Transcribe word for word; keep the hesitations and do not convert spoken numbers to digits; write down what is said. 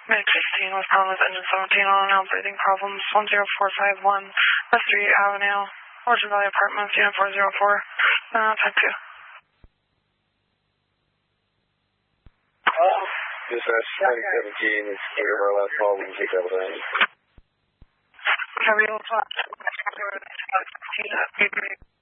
May sixteen with problems, engine seventeen on now, breathing problems, one zero four five one, West three Avenue, Orchard Valley Apartments, unit four zero four, uh, type two. Dispatch twenty seventeen, it's clear of our last call, we can take that with any. Have you